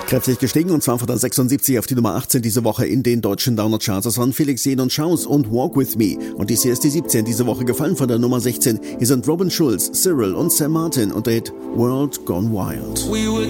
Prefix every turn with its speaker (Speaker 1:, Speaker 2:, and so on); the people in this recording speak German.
Speaker 1: Kräftig gestiegen und zwar von der 76 auf die Nummer 18 diese Woche in den deutschen Download-Charts. Das waren Felix Jähn und Schaus und Walk With Me. Und dies hier ist die 17 diese Woche gefallen von der Nummer 16. Hier sind Robin Schulz, Cyril und Sam Martin und der Hit World Gone Wild.